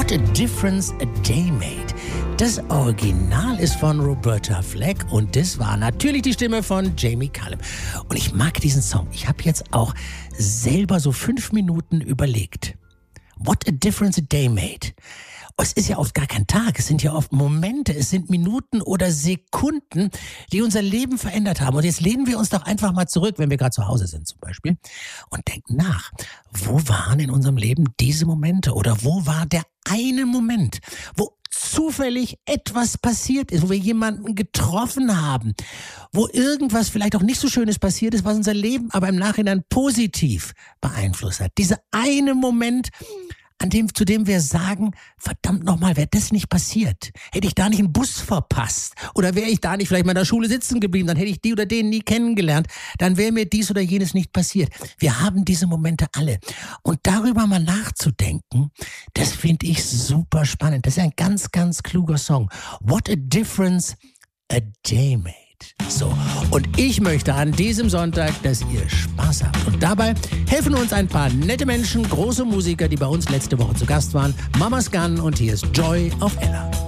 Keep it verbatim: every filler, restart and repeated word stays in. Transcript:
What a Difference a Day Made. Das Original ist von Roberta Flack und das war natürlich die Stimme von Jamie Cullum. Und ich mag diesen Song. Ich habe jetzt auch selber so fünf Minuten überlegt. What a Difference a Day Made. Es ist ja oft gar kein Tag, es sind ja oft Momente, es sind Minuten oder Sekunden, die unser Leben verändert haben. Und jetzt lehnen wir uns doch einfach mal zurück, wenn wir gerade zu Hause sind zum Beispiel, und denken nach. Wo waren in unserem Leben diese Momente? Oder wo war der eine Moment, wo zufällig etwas passiert ist, wo wir jemanden getroffen haben, wo irgendwas vielleicht auch nicht so Schönes passiert ist, was unser Leben aber im Nachhinein positiv beeinflusst hat. Dieser eine Moment, an dem, zu dem wir sagen, verdammt nochmal, wäre das nicht passiert, hätte ich da nicht einen Bus verpasst oder wäre ich da nicht vielleicht mal in der Schule sitzen geblieben, dann hätte ich die oder den nie kennengelernt, dann wäre mir dies oder jenes nicht passiert. Wir haben diese Momente alle. Und darüber mal nachzudenken, das finde ich super spannend. Das ist ein ganz, ganz kluger Song. What a Difference a Day Made. So, und ich möchte an diesem Sonntag, dass ihr Spaß habt. Und dabei helfen uns ein paar nette Menschen, große Musiker, die bei uns letzte Woche zu Gast waren. Mama's Gun und hier ist Joy auf Ella.